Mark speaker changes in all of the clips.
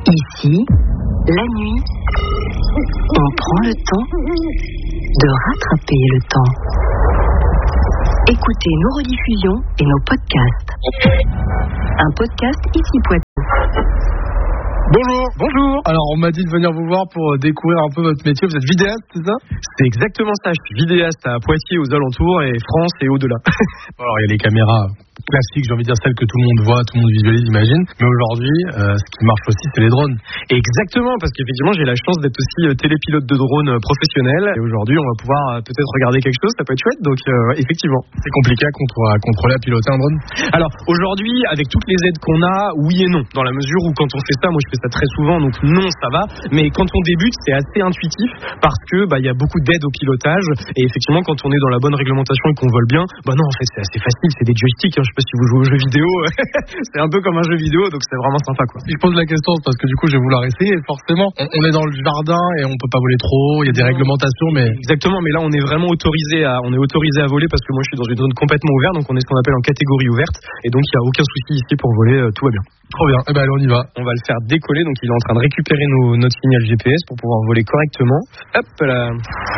Speaker 1: Ici, la nuit, on prend le temps de rattraper le temps. Écoutez nos rediffusions et nos podcasts. Un podcast ici Poitou.
Speaker 2: Bonjour. Alors, on m'a dit de venir vous voir pour découvrir un peu votre métier. Vous êtes vidéaste, c'est ça ?
Speaker 3: C'est exactement ça. Je suis vidéaste à Poitiers, aux alentours, et France et au-delà.
Speaker 2: Alors, il y a les caméras classiques, j'ai envie de dire celles que tout le monde voit, tout le monde visualise, j'imagine. Mais aujourd'hui, ce qui marche aussi, c'est les drones.
Speaker 3: Exactement, parce qu'effectivement, j'ai la chance d'être aussi télépilote de drone professionnel. Et aujourd'hui, on va pouvoir peut-être regarder quelque chose, ça peut être chouette. Donc, effectivement.
Speaker 2: C'est compliqué à contrôler, à piloter un drone ?
Speaker 3: Alors, aujourd'hui, avec toutes les aides qu'on a, oui et non. Dans la mesure où quand on fait ça, moi je fais ça très souvent, donc non, ça va. Mais quand on débute, c'est assez intuitif parce que y a beaucoup d'aide au pilotage. Et effectivement, quand on est dans la bonne réglementation et qu'on vole bien, non, en fait, c'est assez facile. C'est des joysticks. Je sais pas si vous jouez aux jeux vidéo. C'est un peu comme un jeu vidéo, donc c'est vraiment sympa, quoi.
Speaker 2: Si je pose la question, c'est parce que du coup, je vais vouloir essayer. Forcément, on est dans le jardin et on peut pas voler trop. Il y a des réglementations, mais
Speaker 3: exactement. Mais là, on est vraiment autorisé à voler parce que moi, je suis dans une zone complètement ouverte, donc on est ce qu'on appelle en catégorie ouverte. Et donc, il y a aucun souci ici pour voler. Tout va bien.
Speaker 2: Trop bien. Eh ben, allez, on y va.
Speaker 3: On va le faire décoller. Donc, il est en train de récupérer notre signal GPS pour pouvoir voler correctement. Hop là.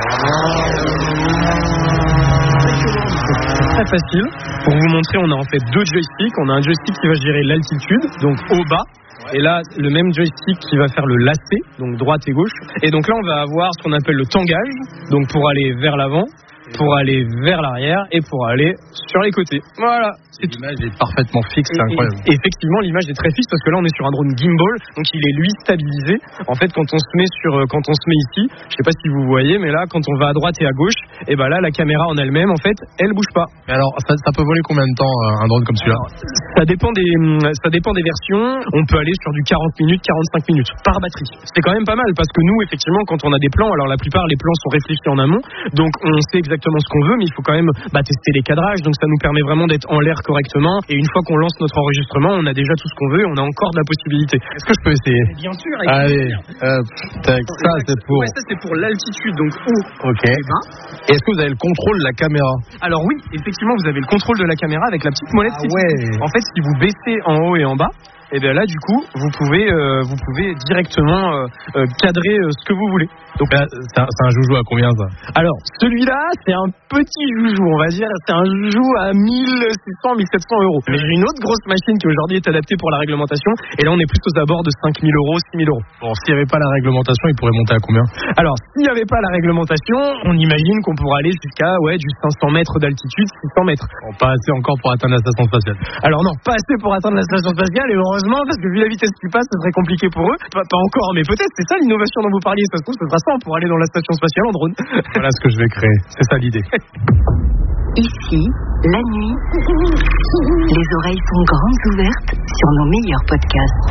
Speaker 3: C'est très facile. Pour vous montrer, on a en fait deux joysticks. On a un joystick qui va gérer l'altitude, donc au bas. Et là, le même joystick qui va faire le lacet, donc droite et gauche. Et donc là, on va avoir ce qu'on appelle le tangage, donc pour aller vers l'avant, pour aller vers l'arrière et pour aller sur les côtés. Voilà.
Speaker 2: L'image est parfaitement fixe, c'est incroyable.
Speaker 3: Et effectivement, l'image est très fixe parce que là, on est sur un drone gimbal, donc il est lui stabilisé. En fait, quand on se met ici, je sais pas si vous voyez, mais là, quand on va à droite et à gauche, et là, la caméra en elle-même, en fait, elle bouge pas.
Speaker 2: Mais alors, ça peut voler combien de temps un drone comme celui-là ?
Speaker 3: Ça dépend des versions. On peut aller sur du 40 minutes, 45 minutes par batterie. C'est quand même pas mal parce que nous, effectivement, quand on a des plans, alors la plupart les plans sont réfléchis en amont, donc on sait exactement ce qu'on veut, mais il faut quand même tester les cadrages. Donc ça nous permet vraiment d'être en l'air correctement. Et une fois qu'on lance notre enregistrement, on a déjà tout ce qu'on veut et on a encore de la possibilité.
Speaker 2: Est-ce que je peux essayer ?
Speaker 3: Bien sûr.
Speaker 2: Allez, ça c'est pour...
Speaker 3: Ouais, ça c'est pour l'altitude, donc haut.
Speaker 2: Ok. Et est-ce que vous avez le contrôle de la caméra ?
Speaker 3: Alors oui, effectivement, vous avez le contrôle de la caméra avec la petite molette.
Speaker 2: Ouais.
Speaker 3: En fait, si vous baissez en haut et en bas, et bien là, du coup, vous pouvez directement cadrer ce que vous voulez.
Speaker 2: Donc là, c'est un joujou à combien, ça ?
Speaker 3: Alors, celui-là, c'est un petit joujou, on va dire. C'est un joujou à 1600, 1700 euros. Mais j'ai une autre grosse machine qui aujourd'hui est adaptée pour la réglementation. Et là, on est plus aux abords de 5000 euros, 6000 euros.
Speaker 2: Bon, s'il n'y avait pas la réglementation, il pourrait monter à combien ?
Speaker 3: Alors, s'il n'y avait pas la réglementation, on imagine qu'on pourrait aller jusqu'à du 500 mètres d'altitude, 600 mètres.
Speaker 2: Bon, pas assez encore pour atteindre la station spatiale.
Speaker 3: Alors non, pas assez pour atteindre la station spatiale, et heureusement, parce que vu la vitesse qui passe, ce serait compliqué pour eux. Pas encore, mais peut-être, c'est ça l'innovation dont vous parliez. Ça se trouve, ce sera ça pour aller dans la station spatiale en drone.
Speaker 2: Voilà ce que je vais créer. C'est ça l'idée.
Speaker 1: Ici, la nuit, les oreilles sont grandes ouvertes sur nos meilleurs podcasts.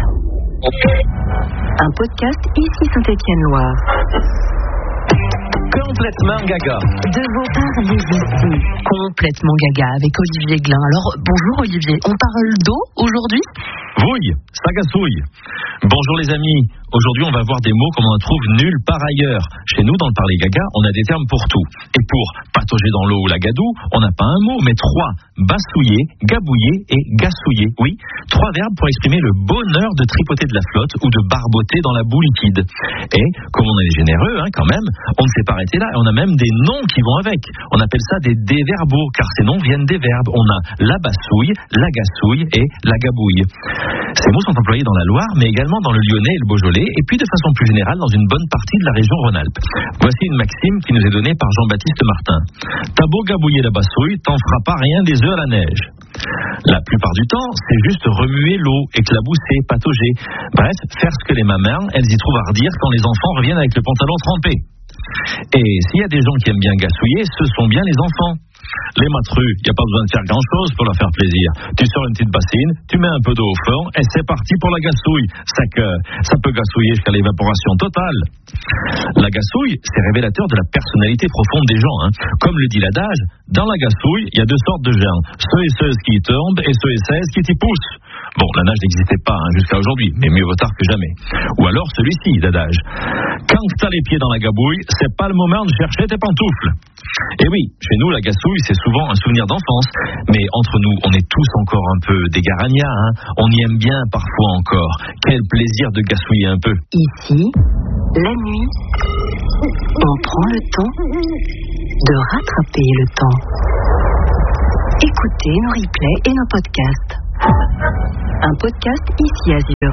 Speaker 1: Un podcast ici Saint-Étienne-Loire.
Speaker 4: Complètement gaga.
Speaker 1: De vos parts ici. Complètement gaga avec Olivier Glin. Alors, bonjour Olivier. On parle d'eau aujourd'hui ?
Speaker 4: Oui, ça gassouille. Bonjour les amis. Aujourd'hui, on va voir des mots comme on en trouve nulle part ailleurs. Chez nous, dans le Parler Gaga, on a des termes pour tout. Et pour patauger dans l'eau ou la gadoue, on n'a pas un mot, mais trois. Bassouiller, gabouiller et gassouiller. Oui, trois verbes pour exprimer le bonheur de tripoter de la flotte ou de barboter dans la boue liquide. Et, comme on est généreux, quand même, on ne s'est pas arrêté là. Et on a même des noms qui vont avec. On appelle ça des déverbaux, car ces noms viennent des verbes. On a la bassouille, la gassouille et la gabouille. Ces mots sont employés dans la Loire, mais également dans le Lyonnais et le Beaujolais, et puis de façon plus générale dans une bonne partie de la région Rhône-Alpes. Voici une maxime qui nous est donnée par Jean-Baptiste Martin. T'as beau gabouiller la bassouille, t'en feras pas rien des œufs à la neige. La plupart du temps, c'est juste remuer l'eau, éclabousser, patauger. Bref, faire ce que les mamans, elles y trouvent à redire quand les enfants reviennent avec le pantalon trempé. Et s'il y a des gens qui aiment bien gassouiller, ce sont bien les enfants. Les matrus, il n'y a pas besoin de faire grand-chose pour leur faire plaisir. Tu sors une petite bassine, tu mets un peu d'eau au fond et c'est parti pour la gassouille. Ça peut gassouiller jusqu'à l'évaporation totale. La gassouille, c'est révélateur de la personnalité profonde des gens. Comme le dit l'adage, dans la gassouille, il y a deux sortes de gens. Ceux et ceuses qui y tombent et ceux et celles qui t'y poussent. Bon, la nage n'existait pas jusqu'à aujourd'hui, mais mieux vaut tard que jamais. Ou alors celui-ci d'adage. Quand Quand t'as les pieds dans la gabouille, c'est pas le moment de chercher tes pantoufles. Et oui, chez nous, la gassouille, c'est souvent un souvenir d'enfance. Mais entre nous, on est tous encore un peu des garagnats, hein. On y aime bien parfois encore. Quel plaisir de gassouiller un peu.
Speaker 1: Ici, la nuit, on prend le temps de rattraper le temps. Écoutez nos replays et nos podcasts. Un podcast ici Azur.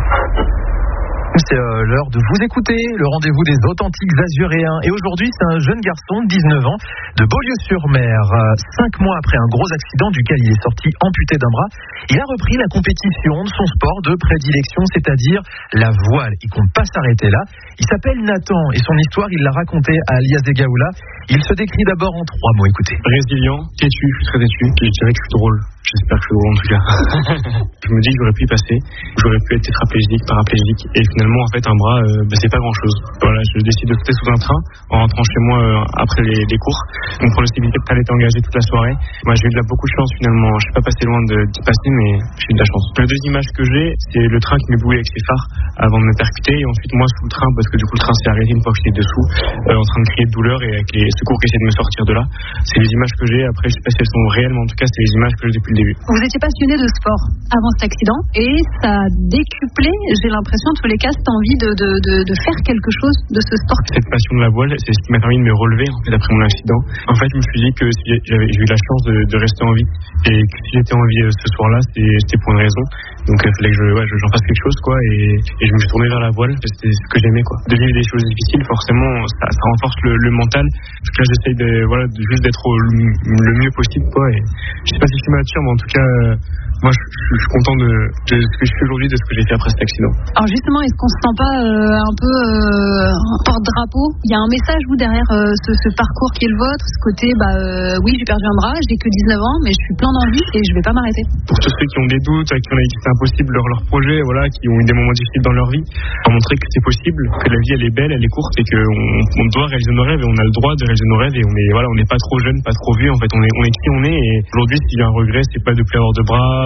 Speaker 5: C'est l'heure de vous écouter, le rendez-vous des authentiques azuréens. Et aujourd'hui, c'est un jeune garçon de 19 ans de Beaulieu-sur-Mer. 5 mois après un gros accident duquel il est sorti amputé d'un bras, il a repris la compétition de son sport de prédilection, c'est-à-dire la voile. Il compte pas s'arrêter là. Il s'appelle Nathan et son histoire, il l'a racontée à Alias Gaoula. Il se décrit d'abord en 3 mots, écoutez.
Speaker 3: Résilient, têtu, je suis très têtu. Je dirais que je suis drôle. J'espère que je suis drôle en tout cas. Je me dis que j'aurais pu y passer. J'aurais pu être tétraplégique, paraplégique. Et finalement, en fait, un bras, c'est pas grand-chose. Voilà, je décide de sauter sous un train en rentrant chez moi après les cours. Mon pronostic vital était engagé toute la soirée. Moi, j'ai eu beaucoup de chance finalement. Je suis pas passé loin d'y passer, mais j'ai eu de la chance. Les 2 images que j'ai, c'est le train qui m'éblouit avec ses phares avant de me percuter. Et ensuite, moi, sous le train, parce que du coup, le train s'est arrêté une fois que j'étais dessous, en train de crier de douleur et avec les secours qui essaient de me sortir de là. C'est les images que j'ai. Après, je sais pas si elles sont réelles, mais en tout cas, c'est les images que j'ai depuis le début.
Speaker 6: Vous étiez passionné de sport avant cet accident et ça a décuplé, j'ai l'impression, en tous les cas, cette envie de faire quelque chose de ce sport.
Speaker 3: Cette passion de la voile, c'est ce qui m'a permis de me relever en fait, après mon accident. En fait, je me suis dit que si j'ai eu la chance de rester en vie et que si j'étais en vie ce soir-là, c'était pour une raison. Donc il fallait que j'en fasse quelque chose, quoi, et je me suis tourné vers la voile, c'était ce que j'aimais, quoi. De vivre des choses difficiles, forcément, ça renforce le mental. En tout cas, j'essaye juste d'être le mieux possible, quoi, et je sais pas si je suis mature, mais en tout cas, moi, je suis content de ce que je fais aujourd'hui, de ce que j'ai fait après cet accident.
Speaker 6: Alors justement, est-ce qu'on se sent pas un peu porte-drapeau? Il y a un message, vous, derrière ce parcours qui est le vôtre, ce côté, oui, j'ai perdu un bras, j'ai que 19 ans, mais je suis plein d'envie et je vais pas m'arrêter.
Speaker 3: Pour tous ceux qui ont des doutes, à qui on a dit que c'était impossible leur projet, voilà, qui ont eu des moments difficiles dans leur vie, pour montrer que c'est possible, que la vie elle est belle, elle est courte et qu'on doit réaliser nos rêves et on a le droit de réaliser nos rêves et on n'est pas trop jeune, pas trop vieux, en fait, on est qui on est. Et aujourd'hui, s'il y a un regret, c'est pas de plus avoir de bras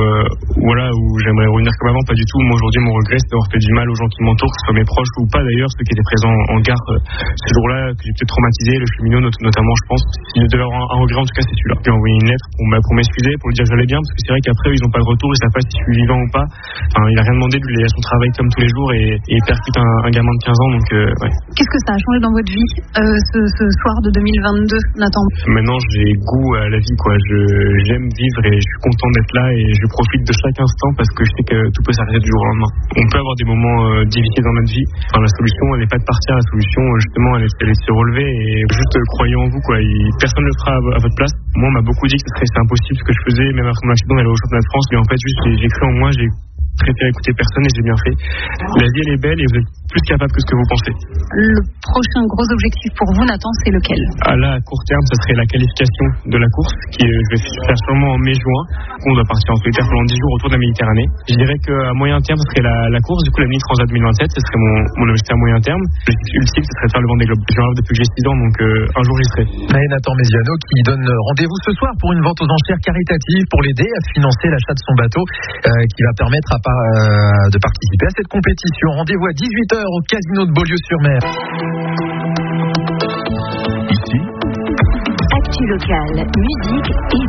Speaker 3: ou j'aimerais revenir comme avant, pas du tout. Moi aujourd'hui, mon regret, c'est d'avoir fait du mal aux gens qui m'entourent, que ce soit mes proches ou pas d'ailleurs, ceux qui étaient présents en gare ce jour-là, que j'ai peut-être traumatisé, le cheminot notamment, je pense. Si je devais avoir un regret, en tout cas, c'est celui-là. J'ai envoyé une lettre pour m'excuser, pour lui dire que j'allais bien, parce que c'est vrai qu'après ils ont pas de retour, ils savent pas si je suis vivant ou pas. Enfin, il a rien demandé, lui, il est à son travail comme tous les jours et il percute un gamin de 15 ans, donc ouais.
Speaker 6: Qu'est-ce que ça a changé dans votre vie ce soir de 2022, Nathan?
Speaker 3: Maintenant, j'ai goût à la vie, quoi. J'aime vivre et je suis content d'être là et je profite de chaque instant parce que je sais que tout peut s'arrêter du jour au lendemain. On peut avoir des moments difficiles dans notre vie. Enfin, la solution, elle n'est pas de partir. La solution, justement, elle est de se relever et juste croyez en vous, quoi. Personne ne le fera à votre place. Moi, on m'a beaucoup dit que c'est impossible ce que je faisais, même après mon accident d'aller au championnat de France. Mais en fait, juste, j'ai cru en moi, j'ai préféré écouter personne et j'ai bien fait. La vie, elle est belle et vous êtes plus capable que ce que vous pensez.
Speaker 6: Le prochain gros objectif pour vous, Nathan, c'est lequel?
Speaker 3: À court terme, ça serait la qualification de la course, qui je vais faire sûrement en mai-juin. On doit partir en solitaire pendant 10 jours autour de la Méditerranée. Je dirais qu'à moyen terme, ce serait la course, du coup la Mini Transat 2027, ce serait mon objectif à moyen terme. L'objectif ultime, ce serait de faire le Vendée Globe. Je rêve depuis que j'ai 6 ans, donc un jour j'y serai.
Speaker 5: Et Nathan Mesiano qui donne rendez-vous ce soir pour une vente aux enchères caritative pour l'aider à financer l'achat de son bateau qui va permettre de participer à cette compétition. Rendez-vous à 18h au casino de Beaulieu-sur-Mer.
Speaker 1: Ici, Actu locale, musique et